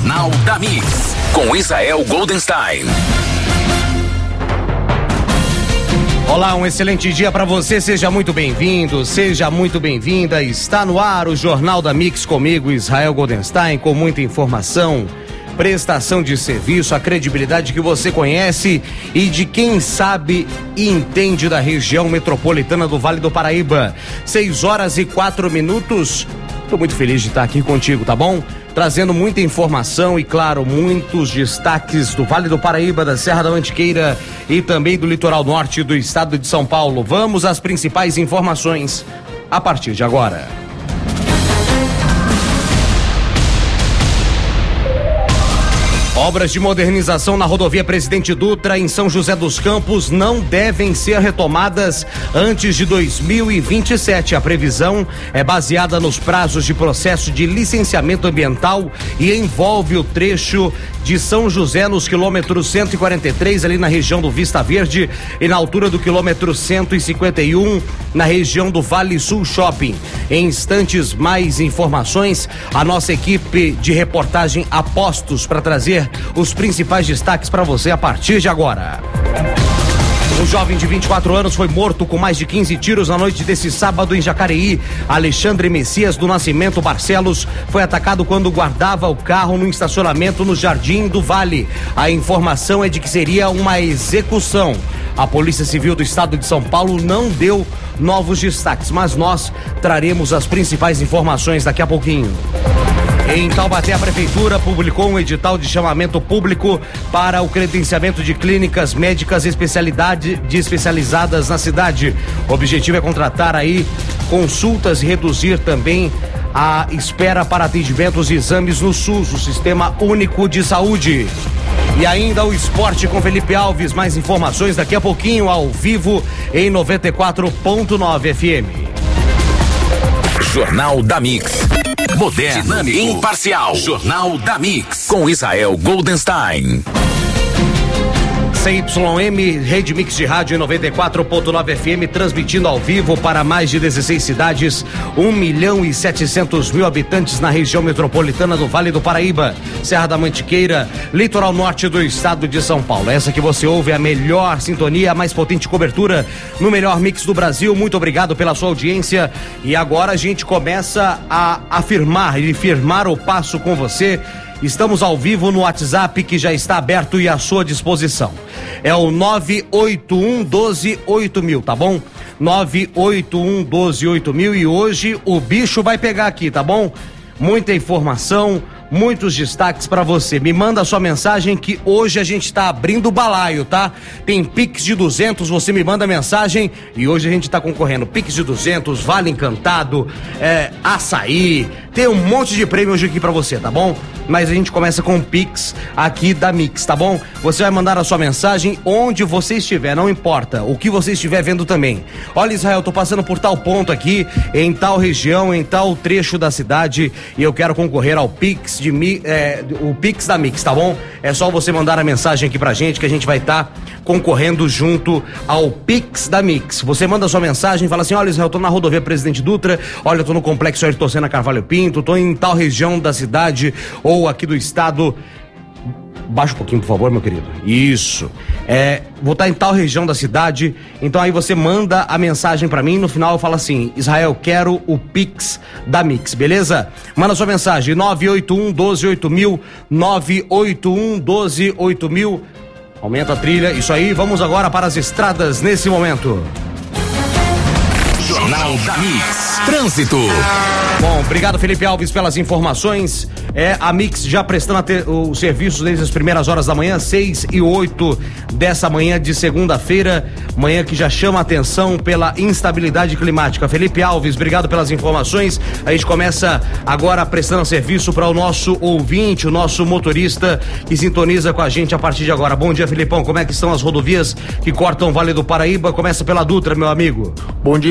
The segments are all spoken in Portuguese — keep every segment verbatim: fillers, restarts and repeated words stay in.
Jornal da Mix, com Israel Goldenstein. Olá, um excelente dia para você, seja muito bem-vindo, seja muito bem-vinda. Está no ar o Jornal da Mix comigo, Israel Goldenstein, com muita informação, prestação de serviço, a credibilidade que você conhece e de quem sabe e entende da região metropolitana do Vale do Paraíba. Seis horas e quatro minutos. Tô muito feliz de estar aqui contigo, tá bom? Trazendo muita informação e, claro, muitos destaques do Vale do Paraíba, da Serra da Mantiqueira e também do litoral norte do estado de São Paulo. Vamos às principais informações a partir de agora. Obras de modernização na rodovia Presidente Dutra, em São José dos Campos, não devem ser retomadas antes de dois mil e vinte e sete. A previsão é baseada nos prazos de processo de licenciamento ambiental e envolve o trecho de São José nos quilômetros cento e quarenta e três, ali na região do Vista Verde, e na altura do quilômetro cento e cinquenta e um, na região do Vale Sul Shopping. Em instantes, mais informações, a nossa equipe de reportagem a postos para trazer os principais destaques para você a partir de agora. Um jovem de vinte e quatro anos foi morto com mais de quinze tiros na noite desse sábado em Jacareí. Alexandre Messias do Nascimento Barcelos foi atacado quando guardava o carro no estacionamento no Jardim do Vale. A informação é de que seria uma execução. A Polícia Civil do Estado de São Paulo não deu novos destaques, mas nós traremos as principais informações daqui a pouquinho. Em Taubaté, a Prefeitura publicou um edital de chamamento público para o credenciamento de clínicas médicas especialidade, de especializadas na cidade. O objetivo é contratar aí consultas e reduzir também a espera para atendimentos e exames no SUS, o Sistema Único de Saúde. E ainda o esporte com Felipe Alves. Mais informações daqui a pouquinho, ao vivo, em noventa e quatro ponto nove F M. Jornal da Mix. Moderno, dinâmico, imparcial. Jornal da Mix, com Israel Goldenstein. C Y M, Rede Mix de Rádio em noventa e quatro ponto nove F M, transmitindo ao vivo para mais de dezesseis cidades, um milhão e setecentos mil habitantes na região metropolitana do Vale do Paraíba, Serra da Mantiqueira, litoral norte do estado de São Paulo. Essa que você ouve é a melhor sintonia, a mais potente cobertura no melhor mix do Brasil. Muito obrigado pela sua audiência. E agora a gente começa a afirmar e firmar o passo com você. Estamos ao vivo no WhatsApp, que já está aberto e à sua disposição. É o nove oito um um doze oito mil, tá bom? nove oito um um doze oito mil, e hoje o bicho vai pegar aqui, tá bom? Muita informação, muitos destaques para você. Me manda a sua mensagem que hoje a gente tá abrindo o balaio, tá? Tem Pix de duzentos, você me manda mensagem e hoje a gente tá concorrendo. Pix de duzentos, Vale Encantado, é, açaí, tem um monte de prêmio hoje aqui para você, tá bom? Mas a gente começa com o Pix aqui da Mix, tá bom? Você vai mandar a sua mensagem onde você estiver, não importa, o que você estiver vendo também. Olha, Israel, tô passando por tal ponto aqui, em tal região, em tal trecho da cidade, e eu quero concorrer ao Pix de mi, é, o Pix da Mix, tá bom? É só você mandar a mensagem aqui pra gente que a gente vai estar tá concorrendo junto ao Pix da Mix. Você manda a sua mensagem, fala assim: olha, Israel, eu tô na rodovia Presidente Dutra, olha, eu tô no Complexo Ayrton Senna Carvalho Pinto, tô em tal região da cidade ou aqui do estado. Baixa um pouquinho, por favor, meu querido. Isso. É, vou estar em tal região da cidade. Então aí você manda a mensagem pra mim. No final eu falo assim: Israel, quero o Pix da Mix, beleza? Manda sua mensagem: nove oito um um doze oito mil, nove oito um um doze oito mil. Aumenta a trilha. Isso aí, vamos agora para as estradas nesse momento. Jornal da Mix. Trânsito. Bom, obrigado, Felipe Alves, pelas informações. É a Mix já prestando o serviço desde as primeiras horas da manhã, seis e oito dessa manhã de segunda-feira, manhã que já chama a atenção pela instabilidade climática. Felipe Alves, obrigado pelas informações. A gente começa agora prestando serviço para o nosso ouvinte, o nosso motorista que sintoniza com a gente a partir de agora. Bom dia, Filipão. Como é que estão as rodovias que cortam o Vale do Paraíba? Começa pela Dutra, meu amigo. Bom dia, Israel. Bom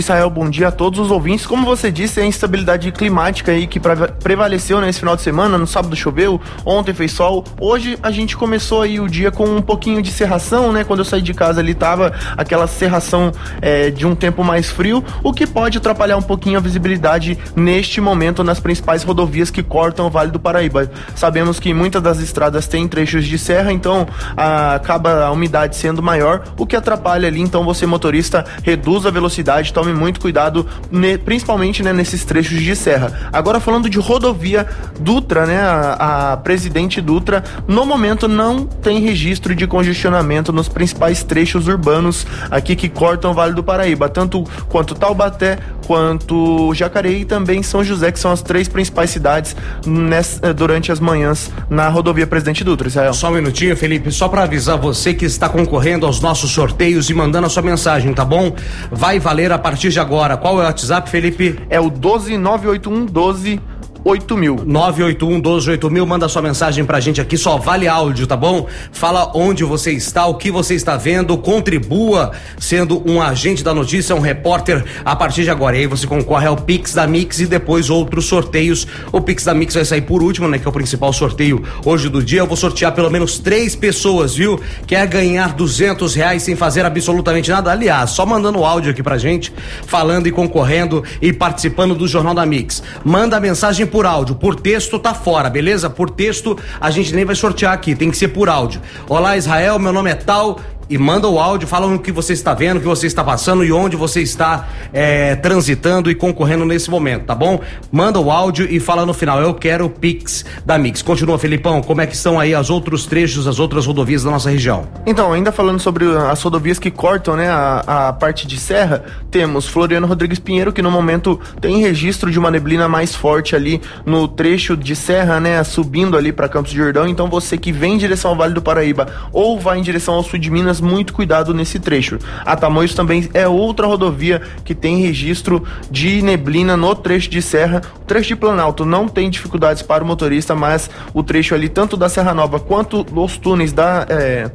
bom dia a todos os ouvintes. Como você disse, a instabilidade climática aí que prevaleceu nesse final de semana. No sábado choveu, ontem fez sol. Hoje a gente começou aí o dia com um pouquinho de cerração, né? Quando eu saí de casa ali tava aquela cerração é, de um tempo mais frio, o que pode atrapalhar um pouquinho a visibilidade neste momento nas principais rodovias que cortam o Vale do Paraíba. Sabemos que muitas das estradas têm trechos de serra, então a, acaba a umidade sendo maior, o que atrapalha ali. Então você, motorista, reduz a velocidade, tome muito cuidado, ne, principalmente né, nesses trechos de serra. Agora falando de rodovia Dutra, né, a, a Presidente Dutra, no momento não tem registro de congestionamento nos principais trechos urbanos aqui que cortam o Vale do Paraíba, tanto quanto Taubaté, quanto Jacareí e também São José, que são as três principais cidades nessa, durante as manhãs na rodovia Presidente Dutra. Israel. Só um minutinho, Felipe, só para avisar você que está concorrendo aos nossos sorteios e mandando a sua mensagem, tá bom? Vai valer a partir de agora. Qual é o WhatsApp, Felipe? É o doze nove oito um doze oito mil. nove oito um doze oito mil, manda sua mensagem pra gente aqui, só vale áudio, tá bom? Fala onde você está, o que você está vendo, contribua sendo um agente da notícia, um repórter a partir de agora. E aí você concorre ao Pix da Mix e depois outros sorteios. O Pix da Mix vai sair por último, né? Que é o principal sorteio hoje do dia. Eu vou sortear pelo menos três pessoas, viu? Quer ganhar duzentos reais sem fazer absolutamente nada? Aliás, só mandando áudio aqui pra gente, falando e concorrendo e participando do Jornal da Mix. Manda a mensagem por áudio, por texto tá fora, beleza? Por texto a gente nem vai sortear aqui, tem que ser por áudio. Olá, Israel, meu nome é tal, e manda o áudio, fala o que você está vendo, o que você está passando e onde você está é, transitando e concorrendo nesse momento, tá bom? Manda o áudio e fala no final, eu quero o Pix da Mix. Continua, Felipão, como é que estão aí os outros trechos, as outras rodovias da nossa região? Então, ainda falando sobre as rodovias que cortam, né, a, a parte de serra, temos Floriano Rodrigues Pinheiro, que no momento tem registro de uma neblina mais forte ali no trecho de serra, né, subindo ali para Campos do Jordão. Então você que vem em direção ao Vale do Paraíba ou vai em direção ao sul de Minas, muito cuidado nesse trecho. A Tamoios também é outra rodovia que tem registro de neblina no trecho de serra. O trecho de Planalto não tem dificuldades para o motorista, mas o trecho ali, tanto da Serra Nova quanto os túneis da é,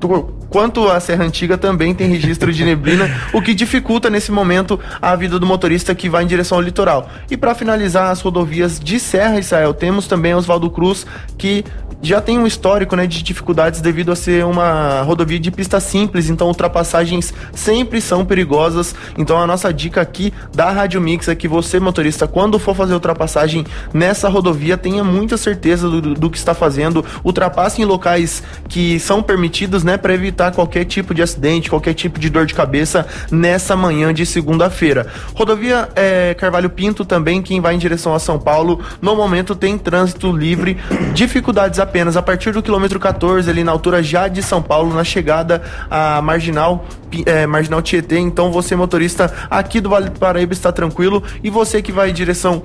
quanto a Serra Antiga também tem registro de neblina, o que dificulta nesse momento a vida do motorista que vai em direção ao litoral. E para finalizar as rodovias de Serra, Israel, temos também Oswaldo Cruz, que já tem um histórico, né, de dificuldades devido a ser uma rodovia de pista simples, então ultrapassagens sempre são perigosas. Então a nossa dica aqui da Rádio Mix é que você, motorista, quando for fazer ultrapassagem nessa rodovia, tenha muita certeza do, do que está fazendo, ultrapasse em locais que são permitidos, né, para evitar qualquer tipo de acidente, qualquer tipo de dor de cabeça nessa manhã de segunda-feira. Rodovia é, Carvalho Pinto também, quem vai em direção a São Paulo, no momento tem trânsito livre, dificuldades apenas a partir do quilômetro quatorze, ali na altura já de São Paulo, na chegada à Marginal, é, Marginal Tietê. Então você, motorista aqui do Vale do Paraíba, está tranquilo, e você que vai em direção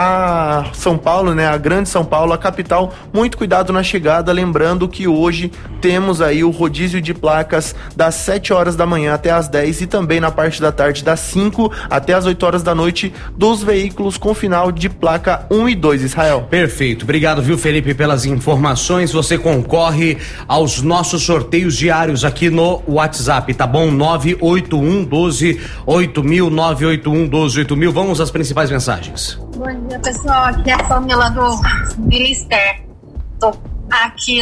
a São Paulo, né, a grande São Paulo, a capital, muito cuidado na chegada, lembrando que hoje temos aí o rodízio de placas das sete horas da manhã até as dez e também na parte da tarde das cinco até as oito horas da noite dos veículos com final de placa um e dois, Israel. Perfeito, obrigado, viu, Felipe, pelas informações. Você concorre aos nossos sorteios diários aqui no WhatsApp, tá bom? nove oito um doze oito mil, nove oito um doze oito mil. Vamos às principais mensagens. Bom dia, pessoal, aqui é a Pamela do Ministério. Tô aqui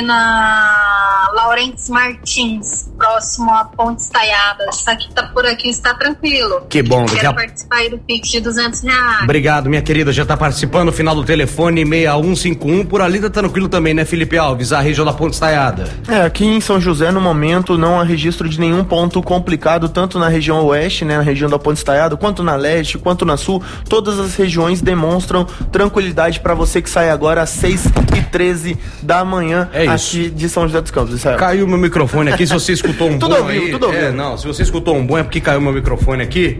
na Laurentes Martins, próximo a Ponte Estaiada. Isso aqui tá por aqui, está tranquilo. Que bom. Quero já... participar aí do Pix de duzentos reais. Obrigado, minha querida, já tá participando. Final do telefone seis um cinco um. Por ali tá tranquilo também, né, Felipe Alves, a região da Ponte Estaiada? É, aqui em São José, no momento, não há registro de nenhum ponto complicado, tanto na região oeste, né, na região da Ponte Estaiada, quanto na leste, quanto na sul. Todas as regiões demonstram tranquilidade para você que sai agora às seis e treze da manhã, é aqui de São José dos Campos. Israel. Caiu meu microfone aqui, se você escutou um tudo bom ouviu, aí, tudo ouviu. É, não, se você escutou um bom é porque caiu meu microfone aqui.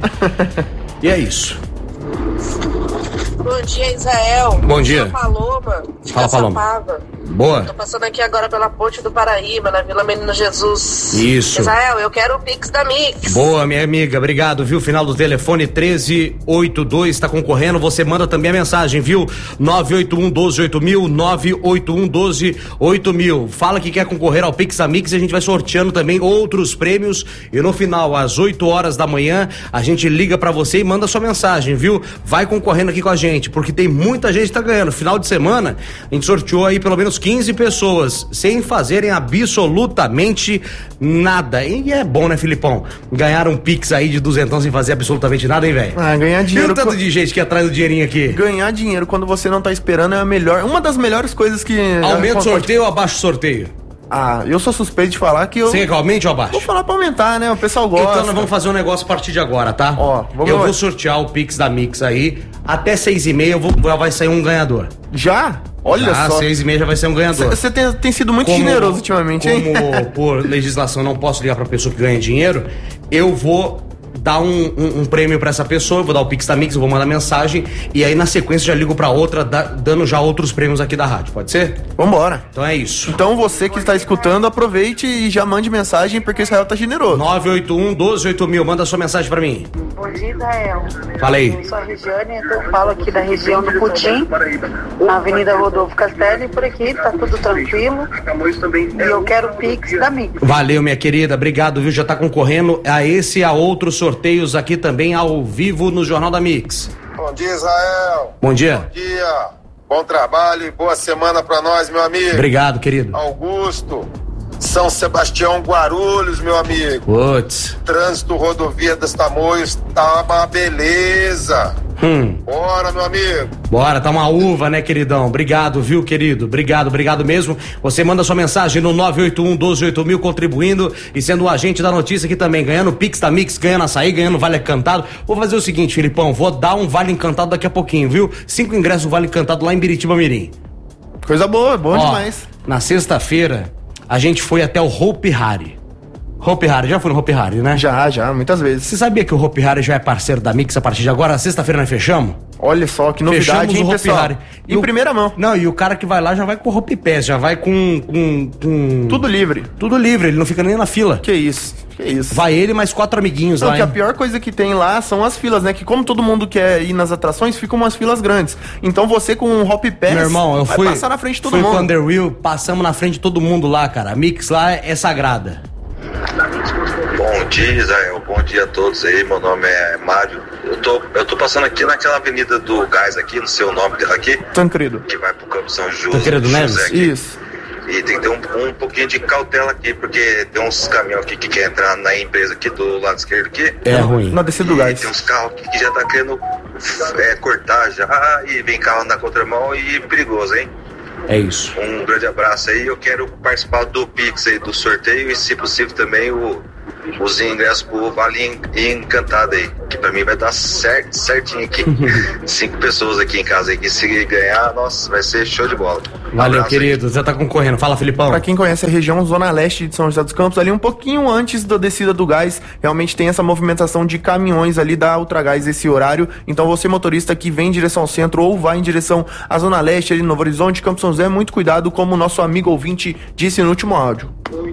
E é isso. Bom dia, Israel. Bom dia. Paloma, Fala, Paloma. Boa. Tô passando aqui agora pela Ponte do Paraíba, na Vila Menino Jesus. Isso. Israel, eu quero o Pix da Mix. Boa, minha amiga, obrigado, viu? Final do telefone treze oitenta e dois, tá concorrendo, você manda também a mensagem, viu? nove oito um, doze, oito mil, nove oito um, doze, oito mil. Fala que quer concorrer ao Pix da Mix e a gente vai sorteando também outros prêmios e no final, às oito horas da manhã, a gente liga pra você e manda sua mensagem, viu? Vai concorrendo aqui com a gente, porque tem muita gente que tá ganhando. Final de semana, a gente sorteou aí pelo menos quinze pessoas, sem fazerem absolutamente nada. E é bom, né, Filipão? Ganhar um Pix aí de duzentão sem fazer absolutamente nada, hein, velho? Ah, ganhar dinheiro. Tem um tanto de gente que atrás do dinheirinho aqui. Ganhar dinheiro quando você não tá esperando é a melhor, uma das melhores coisas que... Aumenta o sorteio ou abaixa o sorteio? Ah, eu sou suspeito de falar que eu... Você quer que aumente ou abaixa? Vou falar pra aumentar, né? O pessoal gosta. Então nós vamos fazer um negócio a partir de agora, tá? Ó, vamos Eu lá. vou sortear o Pix da Mix aí, até seis e meia eu vou, vai sair um ganhador. Já? Olha já, só. seis e meia já vai ser um ganhador. Você tem, tem sido muito Como- generoso ultimamente, hein? Como por legislação não posso ligar pra pessoa que ganha dinheiro, eu vou dar um, um, um prêmio pra essa pessoa, eu vou dar o Pix da Mix, eu vou mandar mensagem e aí na sequência já ligo pra outra, da- dando já outros prêmios aqui da rádio, pode ser? Vambora. Então é isso. Então você que está escutando, aproveite e já mande mensagem, porque o Israel tá generoso. nove oito um, doze, oito mil, manda sua mensagem pra mim. Bom dia, Israel. Fala aí. Eu sou a Regiane, então eu falo aqui da região do Putim, na Avenida Rodolfo Castelli, por aqui, tá tudo tranquilo. E eu quero o Pix da Mix. Valeu, minha querida, obrigado, viu? Já tá concorrendo a esse e a outros sorteios aqui também ao vivo no Jornal da Mix. Bom dia, Israel. Bom dia. Bom dia. Bom trabalho e boa semana pra nós, meu amigo. Obrigado, querido. Augusto, São Sebastião, Guarulhos, meu amigo. Putz. Trânsito, rodovia das Tamoios, tá uma beleza. Hum. Bora, meu amigo. Bora, tá uma uva, né, queridão? Obrigado, viu, querido? Obrigado, obrigado mesmo. Você manda sua mensagem no nove oito um, doze, oito mil, contribuindo e sendo o agente da notícia aqui também, ganhando Pix da Mix, ganhando açaí, ganhando Vale Encantado. Vou fazer o seguinte, Filipão, vou dar um Vale Encantado daqui a pouquinho, viu? Cinco ingressos do Vale Encantado lá em Biritiba Mirim. Coisa boa, bom Ó, demais. Na sexta-feira, a gente foi até o Hopi Hari. Hopi Hari, já foi no Hopi Hari, né? Já, já, muitas vezes. Você sabia que o Hopi Hari já é parceiro da Mix a partir de agora? Sexta-feira nós fechamos? Olha só, que novidade, Fechamos hein, o Hopi pessoal? Hari. Em E o- primeira mão. Não, e o cara que vai lá já vai com o Hopi Pass, já vai com, com, com... Tudo livre. Tudo livre, ele não fica nem na fila. Que isso, que isso. Vai ele mais quatro amiguinhos Não, lá, que a hein? pior coisa que tem lá são as filas, né? Que como todo mundo quer ir nas atrações, ficam umas filas grandes. Então você com um Hop Pass Meu irmão, eu vai fui... passar na frente de todo fui mundo. com o Underwheel, passamos na frente de todo mundo lá, cara. A Mix lá é sagrada. Bom dia, Israel. Bom dia a todos aí. Meu nome é Mário. Eu tô, eu tô passando aqui naquela avenida do Gás aqui, não sei o nome dela aqui, Tancredo. que vai pro Campo São José. Tancredo Neves? José aqui. Isso. E tem que ter um, um pouquinho de cautela aqui, porque tem uns caminhões aqui que querem entrar na empresa aqui do lado esquerdo aqui. É ruim. Na descida do E gás. tem uns carros aqui que já tá querendo é, cortar já, e vem carro na contramão e perigoso, hein? É isso. Um grande abraço aí. Eu quero participar do Pix aí, do sorteio, e se possível também o, os ingressos pro Vale Encantado aí, que pra mim vai dar certo, certinho aqui. Cinco pessoas aqui em casa aí, que se ganhar, nossa, vai ser show de bola. Um Valeu, abraço aí. querido. Já tá concorrendo. Fala, Filipão. Pra quem conhece a região Zona Leste de São José dos Campos, ali um pouquinho antes da descida do gás, realmente tem essa movimentação de caminhões ali da Ultragás esse horário. Então você, motorista que vem em direção ao centro ou vai em direção à Zona Leste, ali no Novo Horizonte, Campos São José, muito cuidado, como o nosso amigo ouvinte disse no último áudio.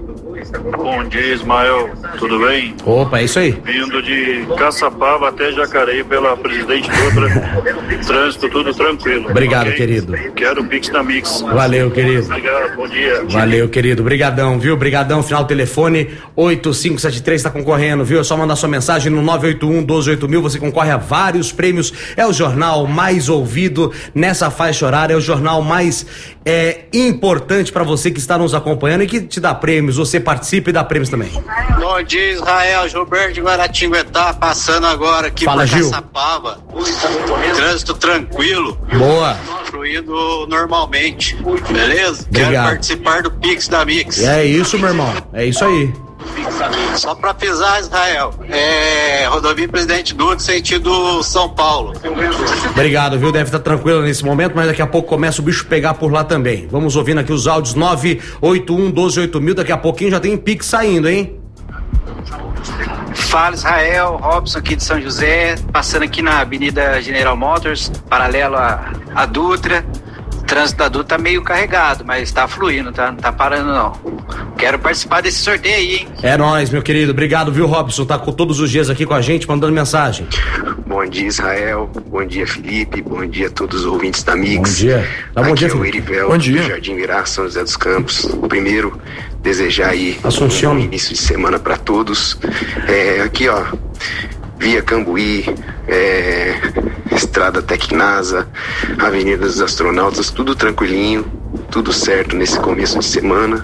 Bom dia, Ismael. Tudo bem? Opa, é isso aí. Vindo de Caçapava até Jacareí pela Presidente Dutra. Trânsito tudo tranquilo. Obrigado, ok? querido. Quero o Pix da Mix. Valeu, querido. Obrigado, bom dia. Valeu, querido. Brigadão, viu? Brigadão. Final do telefone oito cinco sete três tá concorrendo, viu? É só mandar sua mensagem no nove oito um, doze, oito mil. Você concorre a vários prêmios. É o jornal mais ouvido nessa faixa horária. É o jornal mais é, importante pra você que está nos acompanhando e que te dá prêmios. Você participa e dá prêmios também. Bom dia, Israel. Gilberto de Guaratinguetá, passando agora aqui Fala, por Gil. Caçapava. Trânsito tranquilo. Boa. Fluindo normalmente. Beleza? Obrigado. Quero participar do Pix da Mix. É isso, meu irmão. É isso aí. Só pra pisar, Israel. É rodovia Presidente Dutra, sentido São Paulo. Obrigado, viu? Deve estar tranquilo nesse momento, mas daqui a pouco começa o bicho pegar por lá também. Vamos ouvindo aqui os áudios nove oito um, doze, oito mil. Daqui a pouquinho já tem Pix saindo, hein? Fala, Israel, Robson aqui de São José, passando aqui na Avenida General Motors, paralelo à, à Dutra. trânsito da Dutra tá meio carregado, mas tá fluindo, tá? Não tá parando não. Quero participar desse sorteio aí, hein? É nóis, meu querido. Obrigado, viu, Robson? Tá com todos os dias aqui com a gente, mandando mensagem. Bom dia, Israel. Bom dia, Felipe. Bom dia a todos os ouvintes da Mix. Bom dia. Tá, bom aqui dia, é o Felipe. Erivel, Bom dia. do Jardim Virá, São José dos Campos. Primeiro, desejar aí Assunção. um bom início de semana para todos. É, aqui, ó, Via Cambuí, é, Estrada Tecnasa, Avenida dos Astronautas, tudo tranquilinho, tudo certo nesse começo de semana.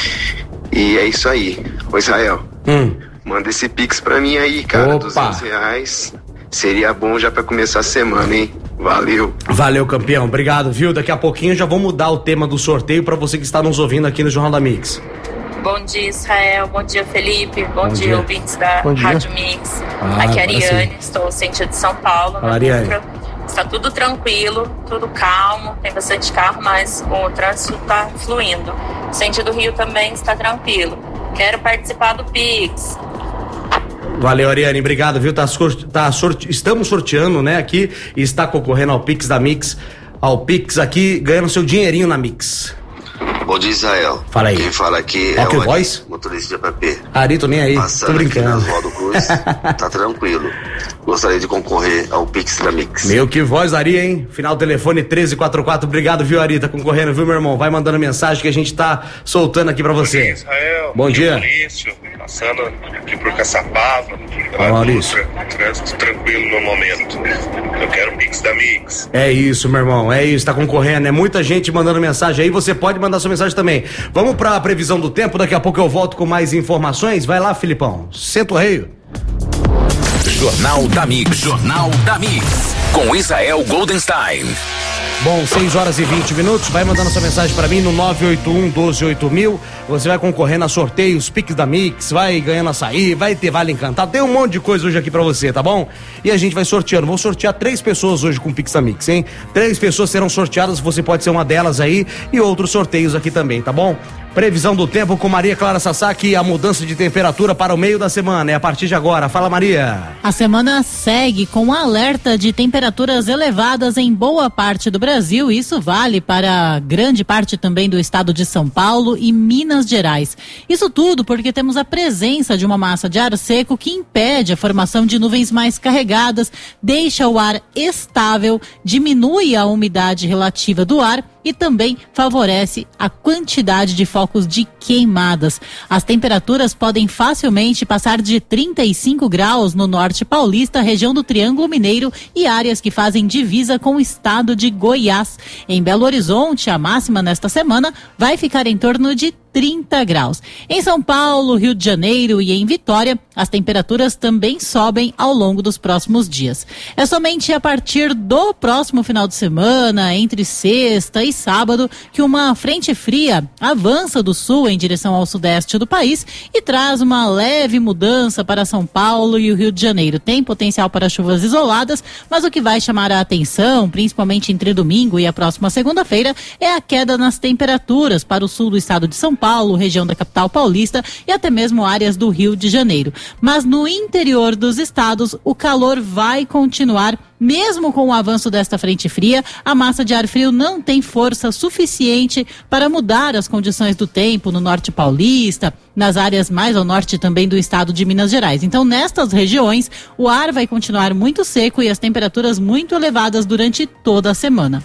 E é isso aí. Ô Israel, hum. manda esse Pix pra mim aí, cara, duzentos reais. Seria bom já pra começar a semana, hein? Valeu. Valeu, campeão. Obrigado, viu? Daqui a pouquinho já vou mudar o tema do sorteio pra você que está nos ouvindo aqui no Jornal da Mix. Bom dia, Israel. Bom dia, Felipe. Bom, Bom dia, dia, ouvintes da Bom dia. Rádio Mix. Ah, Aqui é a agora sim. Ariane, estou sentido de São Paulo. Fala, na Ariane. Dutra. Está tudo tranquilo, tudo calmo, tem bastante carro, mas o trânsito está fluindo. O sentido Rio também está tranquilo. Quero participar do Pix. Valeu, Ariane, obrigado, viu? Tá, tá sorte... Estamos sorteando, né, aqui, e está concorrendo ao Pix da Mix, ao Pix aqui, ganhando seu dinheirinho na Mix. Bom dia, Israel. Fala aí. Quem fala aqui Ó, é que o voz? Ari, motorista de A P P. Ari, tô nem aí, Passando tô brincando. aqui na Oswaldo Cruz, tá tranquilo. Gostaria de concorrer ao Pix da Mix. Meu, que voz, Ari, hein? Final telefone treze quarenta e quatro. Obrigado, viu, Ari? Tá concorrendo, viu, meu irmão? Vai mandando mensagem que a gente tá soltando aqui pra você. Israel, Bom dia. Maurício, passando aqui por Caçapava. Fala, Maurício. Trânsito tranquilo no momento. Eu quero o Pix da Mix. É isso, meu irmão, é isso, tá concorrendo, é muita gente mandando mensagem aí, você pode mandar sua mensagem também. Vamos pra previsão do tempo, daqui a pouco eu volto com mais informações. Vai lá, Filipão, senta o rei. Jornal da Mix, Jornal da Mix, com Israel Goldenstein. Bom, seis horas e vinte minutos, vai mandando sua mensagem pra mim no nove oito um, doze, oito mil. Você vai concorrendo a sorteios, Pix da Mix, vai ganhando açaí, vai ter Vale Encantado, tem um monte de coisa hoje aqui pra você, tá bom? E a gente vai sorteando, vou sortear três pessoas hoje com Pix da Mix, hein? Três pessoas serão sorteadas, você pode ser uma delas aí, e outros sorteios aqui também, tá bom? Previsão do tempo com Maria Clara Sasaki, a mudança de temperatura para o meio da semana, é a partir de agora. Fala, Maria. A semana segue com alerta de temperaturas elevadas em boa parte do Brasil. Isso vale para grande parte também do estado de São Paulo e Minas Gerais. Isso tudo porque temos a presença de uma massa de ar seco que impede a formação de nuvens mais carregadas, deixa o ar estável, diminui a umidade relativa do ar e também favorece a quantidade de focos de queimadas. As temperaturas podem facilmente passar de trinta e cinco graus no norte paulista, região do Triângulo Mineiro e áreas que fazem divisa com o estado de Goiás. Em Belo Horizonte, a máxima nesta semana vai ficar em torno de trinta graus. Em São Paulo, Rio de Janeiro e em Vitória, as temperaturas também sobem ao longo dos próximos dias. É somente a partir do próximo final de semana, entre sexta e sábado, que uma frente fria avança do sul em direção ao sudeste do país e traz uma leve mudança para São Paulo e o Rio de Janeiro. Tem potencial para chuvas isoladas, mas o que vai chamar a atenção, principalmente entre domingo e a próxima segunda-feira, é a queda nas temperaturas para o sul do estado de São Paulo, Paulo, região da capital paulista e até mesmo áreas do Rio de Janeiro. Mas no interior dos estados, o calor vai continuar. Mesmo com o avanço desta frente fria, a massa de ar frio não tem força suficiente para mudar as condições do tempo no norte paulista, nas áreas mais ao norte também do estado de Minas Gerais. Então, nestas regiões, o ar vai continuar muito seco e as temperaturas muito elevadas durante toda a semana.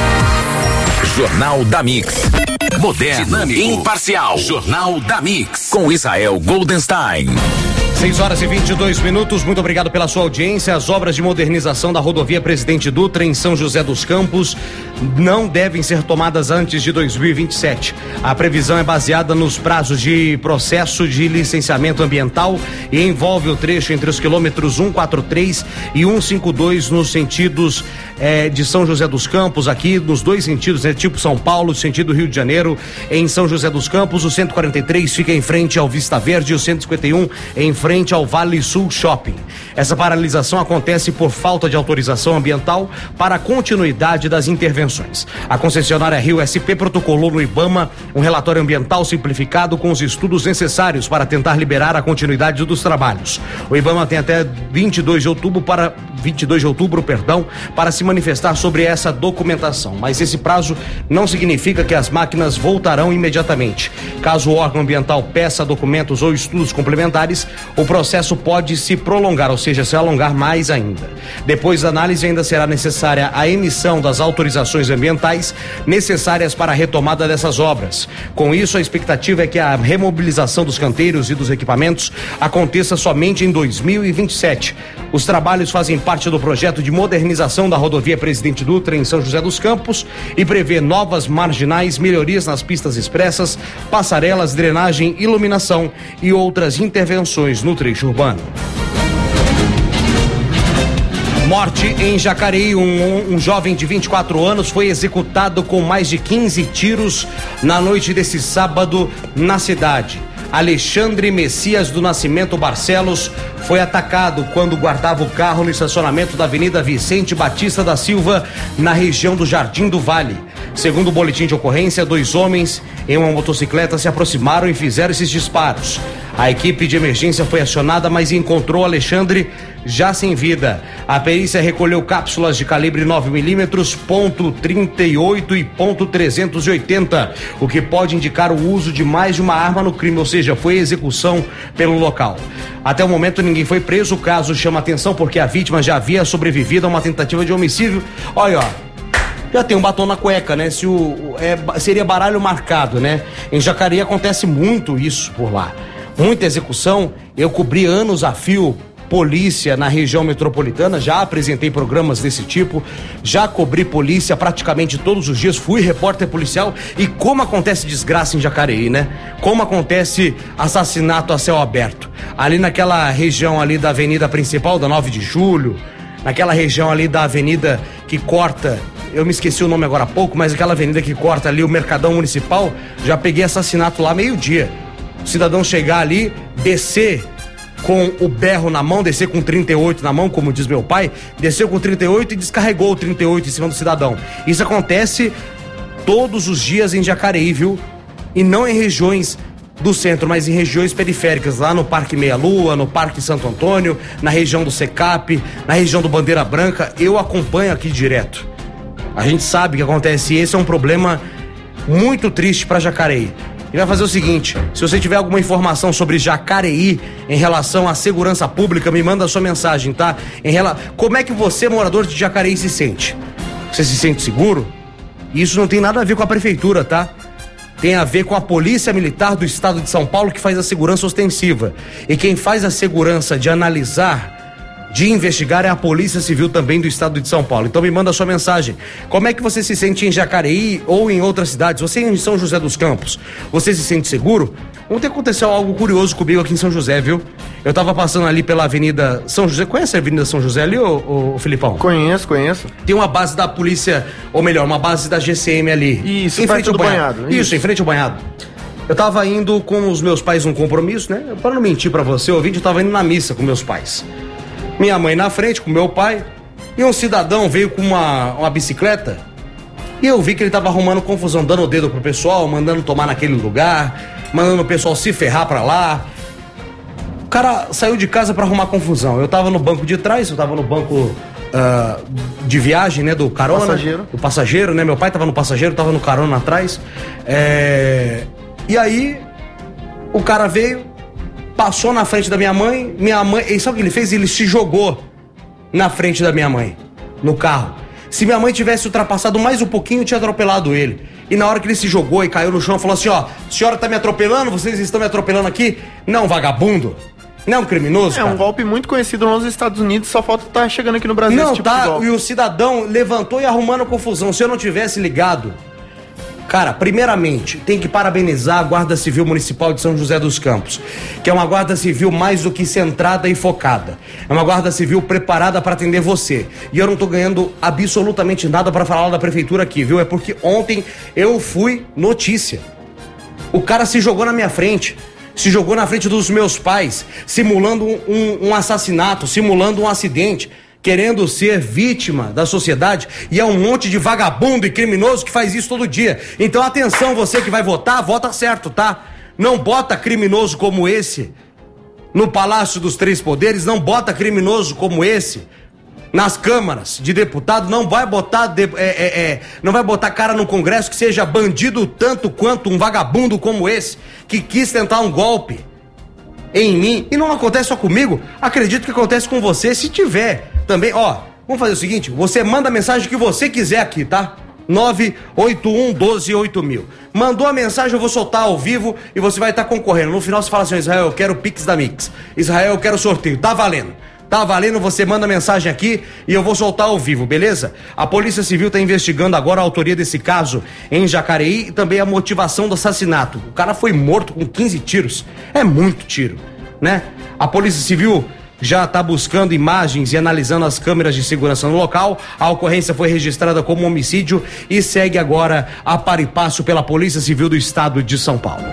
Jornal da Mix. Moderno, dinâmico, imparcial. Jornal da Mix. Com Israel Goldenstein. seis horas e vinte e dois minutos, muito obrigado pela sua audiência. As obras de modernização da rodovia Presidente Dutra em São José dos Campos não devem ser tomadas antes de dois mil e vinte e sete. A previsão é baseada nos prazos de processo de licenciamento ambiental e envolve o trecho entre os quilômetros cento e quarenta e três e cento e cinquenta e dois nos sentidos eh, de São José dos Campos, aqui nos dois sentidos, né? Tipo São Paulo, sentido Rio de Janeiro, Janeiro, em São José dos Campos, o cento e quarenta e três fica em frente ao Vista Verde e o cento e cinquenta e um em frente ao Vale Sul Shopping. Essa paralisação acontece por falta de autorização ambiental para a continuidade das intervenções. A concessionária Rio S P protocolou no IBAMA um relatório ambiental simplificado com os estudos necessários para tentar liberar a continuidade dos trabalhos. O IBAMA tem até vinte e dois de outubro para vinte e dois de outubro, perdão, para se manifestar sobre essa documentação, mas esse prazo não significa que as máquinas voltarão imediatamente. Caso o órgão ambiental peça documentos ou estudos complementares, o processo pode se prolongar, ou seja, se alongar mais ainda. Depois da análise, ainda será necessária a emissão das autorizações ambientais necessárias para a retomada dessas obras. Com isso, a expectativa é que a remobilização dos canteiros e dos equipamentos aconteça somente em dois mil e vinte e sete. Os trabalhos fazem parte do projeto de modernização da rodovia Presidente Dutra em São José dos Campos e prevê novas marginais, melhorias nas pistas expressas, passarelas, drenagem, iluminação e outras intervenções no trecho urbano. Morte em Jacareí, um, um jovem de vinte e quatro anos foi executado com mais de quinze tiros na noite desse sábado na cidade. Alexandre Messias do Nascimento Barcelos foi atacado quando guardava o carro no estacionamento da Avenida Vicente Batista da Silva, na região do Jardim do Vale. Segundo o boletim de ocorrência, dois homens em uma motocicleta se aproximaram e fizeram esses disparos. A equipe de emergência foi acionada, mas encontrou Alexandre já sem vida. A perícia recolheu cápsulas de calibre nove milímetros, ponto trinta e oito e ponto trezentos e oitenta, o que pode indicar o uso de mais de uma arma no crime, ou seja, foi execução pelo local. Até o momento ninguém foi preso. O caso chama atenção porque a vítima já havia sobrevivido a uma tentativa de homicídio. Olha, ó, já tem um batom na cueca, né? Se o, é, seria baralho marcado, né? Em Jacareí acontece muito isso por lá. Muita execução. Eu cobri anos a fio polícia na região metropolitana, já apresentei programas desse tipo, já cobri polícia praticamente todos os dias, fui repórter policial. E como acontece desgraça em Jacareí, né? Como acontece assassinato a céu aberto. Ali naquela região ali da avenida principal, da nove de julho, naquela região ali da avenida que corta, eu me esqueci o nome agora há pouco, mas aquela avenida que corta ali o Mercadão Municipal, já peguei assassinato lá meio-dia. O cidadão chegar ali, descer com o berro na mão, descer com trinta e oito na mão, como diz meu pai, desceu com trinta e oito e descarregou o trinta e oito em cima do cidadão. Isso acontece todos os dias em Jacareí, viu? E não em regiões do centro, mas em regiões periféricas, lá no Parque Meia Lua, no Parque Santo Antônio, na região do Secap, na região do Bandeira Branca. Eu acompanho aqui direto. A gente sabe que acontece, e esse é um problema muito triste para Jacareí. E vai fazer o seguinte: se você tiver alguma informação sobre Jacareí em relação à segurança pública, me manda a sua mensagem, tá? Em rela... Como é que você, morador de Jacareí, se sente? Você se sente seguro? Isso não tem nada a ver com a prefeitura, tá? Tem a ver com a Polícia Militar do Estado de São Paulo, que faz a segurança ostensiva. E quem faz a segurança de analisar, de investigar, é a Polícia Civil também do Estado de São Paulo. Então me manda a sua mensagem. Como é que você se sente em Jacareí ou em outras cidades? Você em São José dos Campos, você se sente seguro? Ontem aconteceu algo curioso comigo aqui em São José, viu? Eu tava passando ali pela Avenida São José. Conhece a Avenida São José ali, ô, ô, ô Filipão? Conheço, conheço. Tem uma base da polícia, ou melhor, uma base da G C M ali. Isso, em frente ao banhado. banhado. Isso, Isso, em frente ao banhado. Eu tava indo com os meus pais num compromisso, né? Para não mentir pra você, ouvinte, eu tava indo na missa com meus pais. Minha mãe na frente, com meu pai, e um cidadão veio com uma, uma bicicleta, e eu vi que ele tava arrumando confusão, dando o dedo pro pessoal, mandando tomar naquele lugar, mandando o pessoal se ferrar pra lá. O cara saiu de casa pra arrumar confusão. Eu tava no banco de trás, eu tava no banco uh, de viagem, né, do carona. Passageiro. Do passageiro, né, meu pai tava no passageiro, tava no carona atrás. É... E aí, o cara veio, passou na frente da minha mãe, minha mãe, e sabe o que ele fez? Ele se jogou na frente da minha mãe, no carro. Se minha mãe tivesse ultrapassado mais um pouquinho, eu tinha atropelado ele. E na hora que ele se jogou e caiu no chão, falou assim, ó, a senhora tá me atropelando? Vocês estão me atropelando aqui? Não, vagabundo. Não, criminoso, É cara. um golpe muito conhecido nos Estados Unidos, só falta estar chegando aqui no Brasil Não, esse tipo tá, de golpe. e o cidadão levantou e arrumando confusão. Se eu não tivesse ligado, Cara, primeiramente, tem que parabenizar a Guarda Civil Municipal de São José dos Campos, que é uma Guarda Civil mais do que centrada e focada. É uma Guarda Civil preparada para atender você. E eu não tô ganhando absolutamente nada para falar da prefeitura aqui, viu? É porque ontem eu fui notícia. O cara se jogou na minha frente, se jogou na frente dos meus pais, simulando um, um, um assassinato, simulando um acidente, querendo ser vítima da sociedade, e é um monte de vagabundo e criminoso que faz isso todo dia. Então atenção, você que vai votar, vota certo, tá? Não bota criminoso como esse no Palácio dos Três Poderes, não bota criminoso como esse nas câmaras de deputado, não vai botar de, é, é, é, não vai botar cara no Congresso que seja bandido tanto quanto um vagabundo como esse, que quis tentar um golpe em mim. E não acontece só comigo, acredito que acontece com você, se tiver também. Ó, vamos fazer o seguinte, você manda a mensagem que você quiser aqui, tá? nove oito um um doze oito mil. Mandou a mensagem, eu vou soltar ao vivo e você vai estar concorrendo. No final você fala assim: Israel, eu quero o Pix da Mix. Israel, eu quero sorteio. Tá valendo. Tá valendo, você manda mensagem aqui e eu vou soltar ao vivo, beleza? A Polícia Civil está investigando agora a autoria desse caso em Jacareí e também a motivação do assassinato. O cara foi morto com quinze tiros. É muito tiro, né? A Polícia Civil já está buscando imagens e analisando as câmeras de segurança no local. A ocorrência foi registrada como homicídio e segue agora a par e passo pela Polícia Civil do Estado de São Paulo.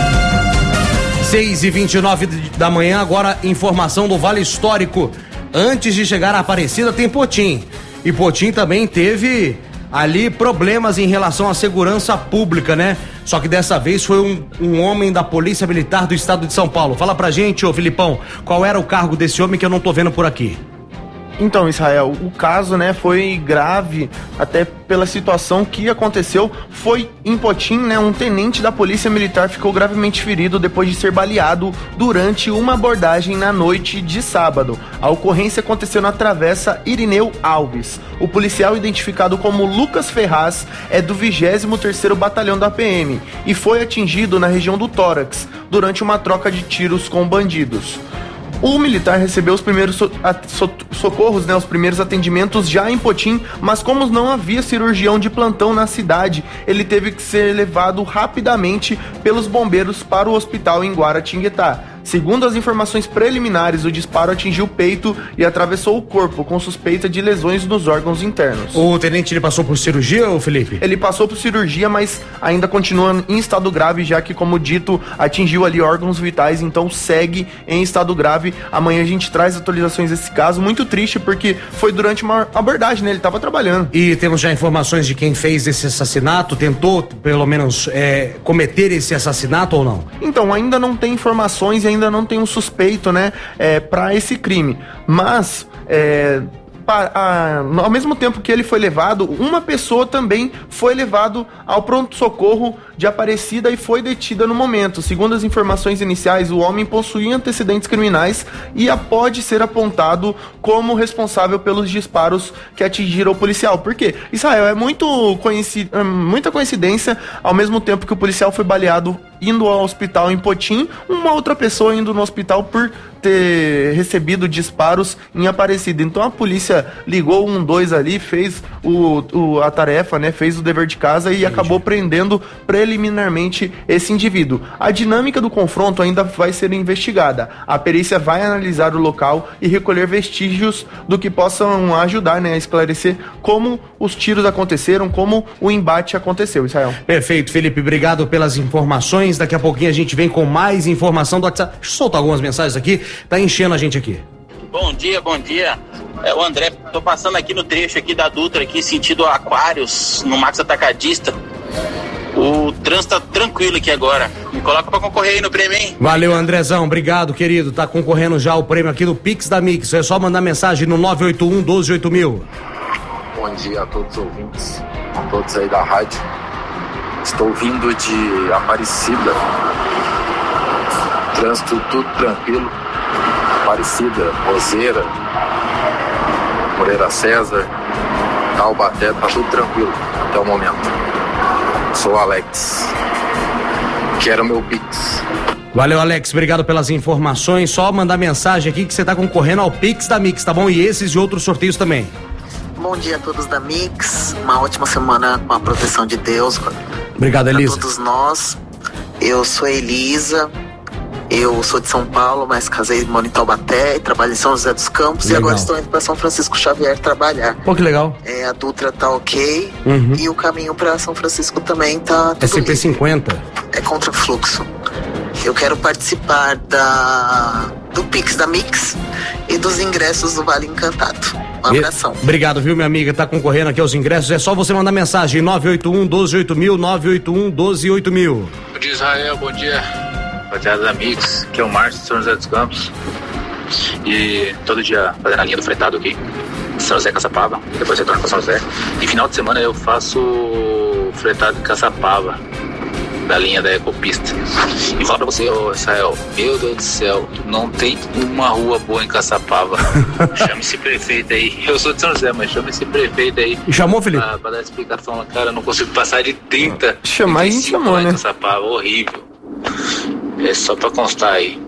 seis e vinte e nove da manhã, agora informação do Vale Histórico. Antes de chegar a Aparecida tem Potim. E Potim também teve ali problemas em relação à segurança pública, né? Só que dessa vez foi um, um homem da Polícia Militar do Estado de São Paulo. Fala pra gente, ô Filipão, qual era o cargo desse homem que eu não tô vendo por aqui? Então, Israel, o caso, né, foi grave, até pela situação que aconteceu. Foi em Potim, né, um tenente da Polícia Militar ficou gravemente ferido depois de ser baleado durante uma abordagem na noite de sábado. A ocorrência aconteceu na Travessa Irineu Alves. O policial, identificado como Lucas Ferraz, é do vigésimo terceiro Batalhão da P M e foi atingido na região do tórax durante uma troca de tiros com bandidos. O militar recebeu os primeiros so- so- socorros, né, os primeiros atendimentos já em Potim, mas como não havia cirurgião de plantão na cidade, ele teve que ser levado rapidamente pelos bombeiros para o hospital em Guaratinguetá. Segundo as informações preliminares, o disparo atingiu o peito e atravessou o corpo, com suspeita de lesões nos órgãos internos. O tenente, ele passou por cirurgia, ô Felipe? Ele passou por cirurgia, mas ainda continua em estado grave, já que, como dito, atingiu ali órgãos vitais, então segue em estado grave. Amanhã a gente traz atualizações desse caso, muito triste, porque foi durante uma abordagem, né? Ele estava trabalhando. E temos já informações de quem fez esse assassinato, tentou, pelo menos, é, cometer esse assassinato ou não? Então, ainda não tem informações e ainda não tem um suspeito, né, é, para esse crime. Mas, é, pa, a, ao mesmo tempo que ele foi levado, uma pessoa também foi levado ao pronto-socorro de Aparecida e foi detida no momento. Segundo as informações iniciais, o homem possuía antecedentes criminais e pode ser apontado como responsável pelos disparos que atingiram o policial. Por quê? Israel, é muito coincid... muita coincidência, ao mesmo tempo que o policial foi baleado indo ao hospital em Potim, uma outra pessoa indo no hospital por ter recebido disparos em Aparecida. Então a polícia ligou um dois ali, fez o, o, a tarefa, né, fez o dever de casa e Entendi. acabou prendendo preliminarmente esse indivíduo. A dinâmica do confronto ainda vai ser investigada. A perícia vai analisar o local e recolher vestígios do que possam ajudar, né, a esclarecer como os tiros aconteceram, como o embate aconteceu, Israel. Perfeito, Felipe, obrigado pelas informações. Daqui a pouquinho a gente vem com mais informação do WhatsApp. Deixa eu soltar algumas mensagens aqui, tá enchendo a gente aqui. Bom dia, bom dia. É o André, tô passando aqui no trecho aqui da Dutra, aqui sentido Aquários, no Max Atacadista. O trânsito tá tranquilo aqui agora. Me coloca pra concorrer aí no prêmio, hein? Valeu, Andrezão, obrigado, querido. Tá concorrendo já o prêmio aqui do Pix da Mix. É só mandar mensagem no nove oito um um doze oito mil. Bom dia a todos os ouvintes, a todos aí da rádio. Estou vindo de Aparecida. Trânsito tudo tranquilo. Aparecida, Roseira, Moreira César, Taubaté, tá tudo tranquilo até o momento. Sou o Alex. Quero meu Pix. Valeu, Alex, obrigado pelas informações. Só mandar mensagem aqui que você tá concorrendo ao Pix da Mix, tá bom? E esses e outros sorteios também. Bom dia a todos da Mix, uma ótima semana com a proteção de Deus, Obrigado, Elisa. Pra todos nós. Eu sou a Elisa. Eu sou de São Paulo, mas casei e moro em Taubaté e trabalho em São José dos Campos. Legal. E agora estou indo para São Francisco Xavier trabalhar. Pô, que legal. É, a Dutra tá ok. Uhum. E o caminho para São Francisco também tá tudo É C P cinquenta. É contra fluxo. Eu quero participar da do Pix da Mix e dos ingressos do Vale Encantado. Um abração. E, obrigado, viu, minha amiga? Tá concorrendo aqui aos ingressos. É só você mandar mensagem: nove oito um, doze oito mil, nove oito um, doze oito mil. Bom dia, Israel. Bom dia, rapaziada da Mix. Aqui é o Márcio de São José dos Campos. E todo dia fazendo a linha do fretado aqui, São José Caçapava, depois retorno para São José. E final de semana eu faço fretado em Caçapava, da linha da Ecopista. E fala pra você, ô Israel, meu Deus do céu, não tem uma rua boa em Caçapava. Chama esse prefeito aí. Eu sou de São José, mas chama esse prefeito aí. E chamou, Felipe? Pra, pra dar explicação. Cara, eu não consigo passar de trinta. Chamar, a gente chamou, né? Caçapava, horrível. É só pra constar aí.